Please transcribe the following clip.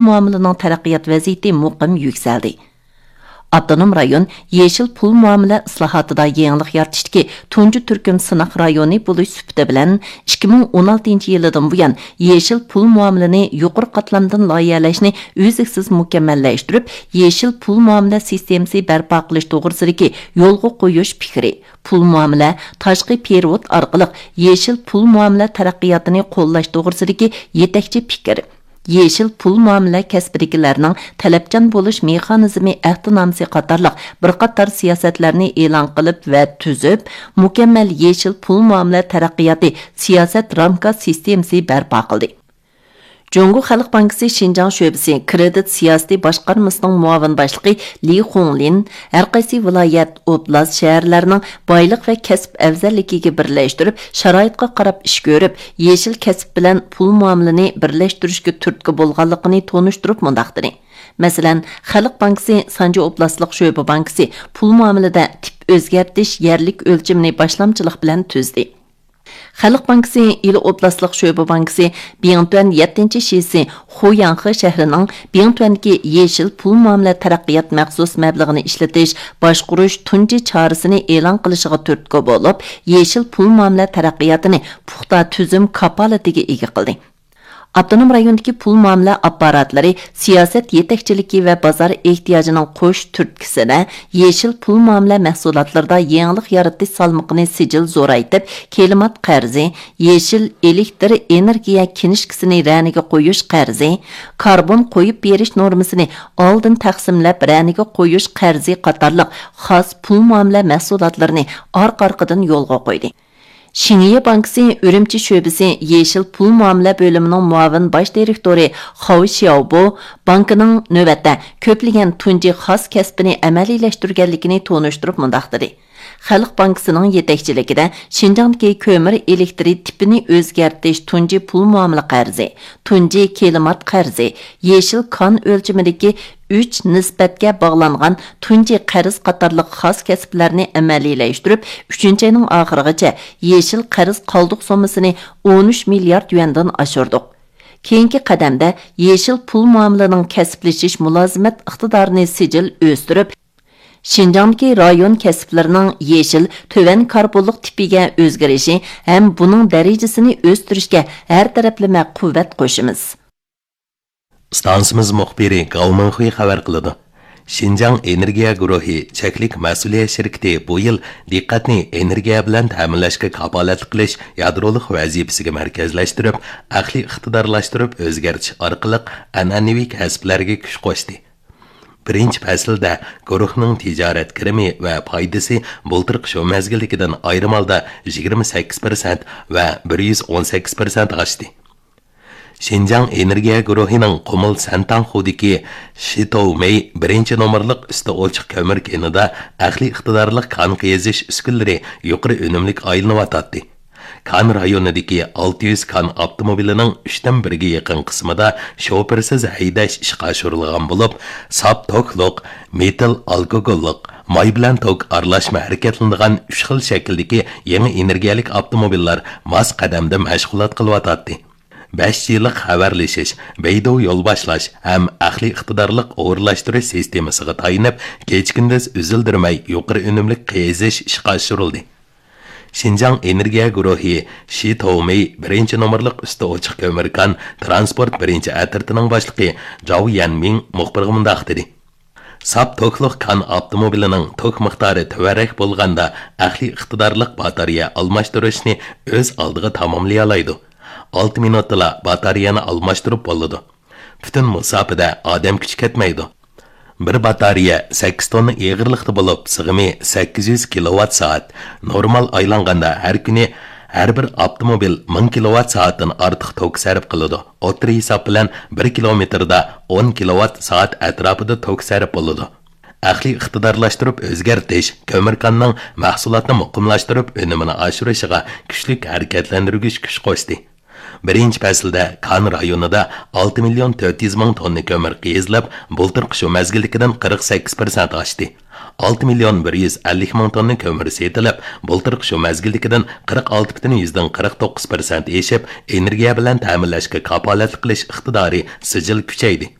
muomalaning taraqqiyot vaziyati muqim yuksaldi. Avtonom rayon yeşil pul muomala islohotida yangilik yaratishdagi tunji turkum sınaq rayoni bo'lish sufati bilan 2016-yildan buyon yeşil pul muomalani yuqori qatlamdan loyihalashni o'ziksiz mukammallashtirib, yeşil pul muomala sistemasi barpo qilish to'g'risidagi yo'lga qo'yish fikri. Pul muomala tashqi perevod orqali yeşil pul muomala taraqqiyotini qo'llash to'g'risidagi yetakchi fikr. Yeşil pul muomala kasbidagilarning talabchan bo'lish mexanizmi ahtinamsi qatorliq bir qator siyosatlarni e'lon qilib va tuzib, mukammal yeşil pul muomala taraqqiyoti siyosat ramka sistemasi barpo qildi. Jungo Xalq Bankisi Xinjiang sho'basi kredit siyosati boshqarmasining muavin boshlig'i Li Honglin har qaysi viloyat, oblast shaharlarining boylik va kasb afzalligiga birlashtirib, sharoitga qarab ish ko'rib, yeşil kasb bilan pul muomalani birlashtirishga turtki bo'lganligini tonishtirib mundaqdiri. Masalan, Xalq Bankisi Sanji oblastlik sho'ba bankisi pul muomalada tip o'zgartish yerlik o'lchimini boshlamchilik bilan tuzdi. Xalq Bankisi İli Oblastlik Şöbe Bankisi Biyangtuan 7-şisi Xoyanxi şəhrining Biyangtuandagi yeşil pul muomala taraqqiyot maxsus mablag'ini ishlatish, boshqarish tunji chorasini e'lon qilishiga turtki bo'lib, yeşil pul muomala taraqqiyotini puxta tuzum kapolatiga ega qildi. Avtonom rayondagi pul muomala apparatlari siyosat yetakchiligi va bozor ehtiyojining qo'sh turtkisida yeşil pul muomala mahsulotlarida yangilik yaratish salmoqini sijil zo'raytib, kelimat qarzi, yeşil elektr energiya kinishkisini raniga qo'yish qarzi, karbon qo'yib berish normasini oldin taqsimlab raniga qo'yish qarzi qatorliq xos pul muomala mahsulotlarini orqa-orqadan yo'lga qo'ydi. Xinjiang Bankisi Ürümçi sho'basi yeşil pul muomala bo'limining muavin bosh direktori Xao Xiaobo bankining navbatda ko'plagan tunji xos kasbini amaliylashtirganligini tonishtirib mundaqdi. Xalq Bankisining yetakchiligida Xinjiangdagi ko'mir elektri tipini o'zgartirish tunji pul muomala qarzi, tunji kelimat qarzi, yeşil kan o'lchimidagi 3 nisbatga bog'langan tunji qarz qatorliq xos kasblarni amaliylashtirib, 3-oyning oxirigacha yeşil qarz qoldiq sommasini 13 milliard yuandan oshirdik. Keyingi qadamda yeşil pul muomalaning kasblashish mulozimat iqtidorini sijil o'stirib, Xinjiangdagi rayon kasblarining yeşil töven karbonliq tipiga o'zgarishi ham buning darajasini o'stirishga har taraflama quvvat qo'shimiz. Stansimiz muxbiri Galmanxuy xabar qiladi. Xinjiang Energiya guruhi cheklik mas'uliyat shirkati bu yil diqqatni energiya bilan ta'minlashga kapolat qilish yadrolik vazifasiga markazlashtirib, aqliy iqtidorlashtirib o'zgartish orqali an'anaviy kasblarga kuch qo'shdi. Birinchi faslda guruhning tijorat kirimi va foydasi bo'ltirq shu mazgildagidan ayrim holda 28% va 118% oshdi. Xinjiang Energiya guruhining Qumul Santan xudiki Shitoumey birinchi nomerlik usti ochiq ko'mir kenida aqliy iqtidorli kan qiyizish uskullari yuqori unumlik aylanayotdi. Kan rayonidagi 600 kan avtomobilining 3dan 1ga yaqin qismida shofersiz haydash ishga oshirilgan bo'lib, sap tokliq, metal alkogolliq, may bilan tok aralashma harakatlanadigan 3 xil shakldagi yangi energiyalik avtomobillar mas qadamda mashg'ulot qilyotdi. 5 yillik xabarlashish, beydo yo'l boshlash ham aqliy iqtidorliq o'g'irlashtirish sistemasiga tayinib, kech-kunduz uzildirmay yuqori unumli qiyizish ishga oshirildi. Xinjiang Energiya guruhi Shitoumey birinchi nomerlik usti ochiq ko'mirkan transport birinchi atirtining boshlig'i Zhao Yanming muxbirga mundaq dedi. Sap tokliq kan avtomobilining tok miqdori tuvarak bo'lganda aqliy iqtidorliq batareya almashtirishni o'z oldiga tamomlay oladi. 6 minutda batareyani almashtirib bo'ladi. Butun musofada odam kuchi ketmaydi. Bir batareya 8 tonna eg'irlikda bo'lib, sig'imi 800 kilowatt soat. Normal aylanganda har kuni har bir avtomobil 1000 kilowatt soatdan ortiq tok sarf qiladi. O'tri hisob bilan 1 kilometrda 10 kilowatt soat atrofida tok sarf bo'ladi. Aqliy iqtidorlashtirib o'zgartish ko'mirkonning mahsulotni muqimlashtirib unumini oshirishiga kuchli harakatlantirgich kuch qo'shdi. Birinchi faslda Kan rayonida 6 million 400 ming tonna ko'mir qiyizlab, bultirq shu mazgildagidan 48% oshdi. 6 million 150 ming tonna ko'mir setilib, bultirq shu mazgildagidan 46,49% eshib, energiya bilan ta'minlashga kapolat qilish iqtidori sijil kuchaydi.